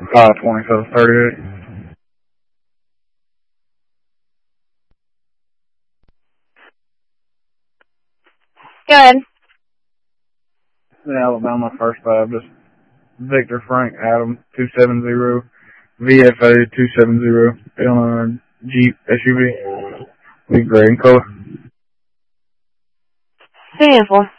2738. Go ahead. Alabama First Baptist. Victor Frank Adam 270. VFA 270. In a Jeep SUV. Be gray in color. 3 and 4.